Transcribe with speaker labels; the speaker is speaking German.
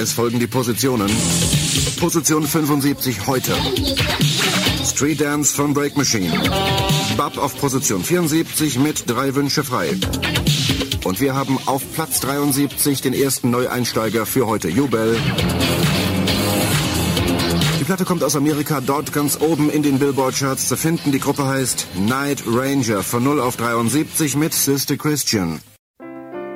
Speaker 1: Es folgen die Positionen. Position 75 heute. Street Dance von Break Machine. Bub auf Position 74 mit 3 Wünsche frei. Und wir haben auf Platz 73 den ersten Neueinsteiger für heute, Jubel. Die Platte kommt aus Amerika, dort ganz oben in den Billboard-Charts zu finden. Die Gruppe heißt Night Ranger, von 0 auf 73 mit Sister Christian.